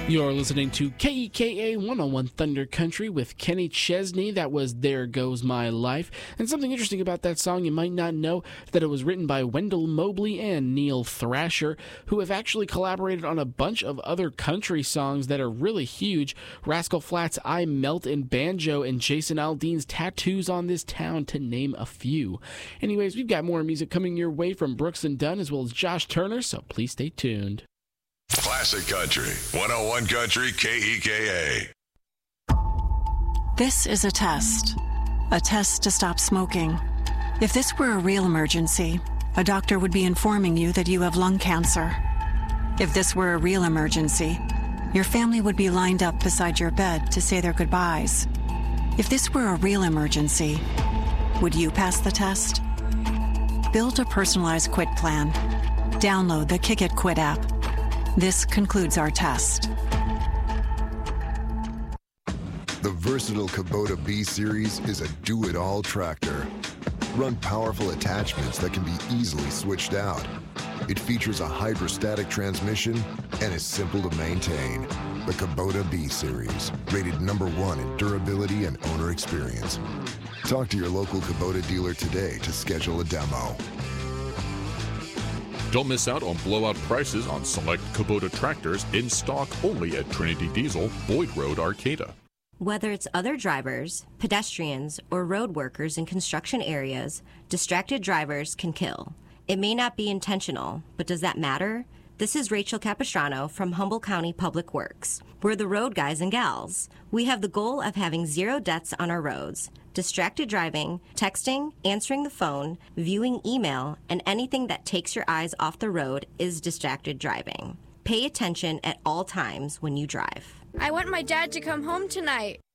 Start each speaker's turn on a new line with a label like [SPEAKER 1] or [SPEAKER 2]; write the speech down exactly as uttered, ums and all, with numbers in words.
[SPEAKER 1] You're listening to K E K A one oh one Thunder Country with Kenny Chesney. That was There Goes My Life. And something interesting about that song, you might not know that it was written by Wendell Mobley and Neil Thrasher, who have actually collaborated on a bunch of other country songs that are really huge. Rascal Flatts' I Melt in Banjo and Jason Aldean's Tattoos on This Town, to name a few. Anyways, we've got more music coming your way from Brooks and Dunn as well as Josh Turner, so please stay tuned.
[SPEAKER 2] Classic Country, one oh one Country, K E K A.
[SPEAKER 3] This is a test. A test to stop smoking. If this were a real emergency, a doctor would be informing you that you have lung cancer. If this were a real emergency, your family would be lined up beside your bed to say their goodbyes. If this were a real emergency, would you pass the test? Build a personalized quit plan. Download the Kick It Quit app. This concludes our test.
[SPEAKER 4] The versatile Kubota B-Series is a do-it-all tractor. Run powerful attachments that can be easily switched out. It features a hydrostatic transmission and is simple to maintain. The Kubota B-Series, rated number one in durability and owner experience. Talk to your local Kubota dealer today to schedule a demo.
[SPEAKER 5] Don't miss out on blowout prices on select Kubota tractors in stock only at Trinity Diesel, Boyd Road, Arcata.
[SPEAKER 6] Whether it's other drivers, pedestrians, or road workers in construction areas, distracted drivers can kill. It may not be intentional, but does that matter? This is Rachel Capistrano from Humboldt County Public Works. We're the road guys and gals. We have the goal of having zero deaths on our roads. Distracted driving, texting, answering the phone, viewing email, and anything that takes your eyes off the road is distracted driving. Pay attention at all times when you drive.
[SPEAKER 7] I want my dad to come home tonight.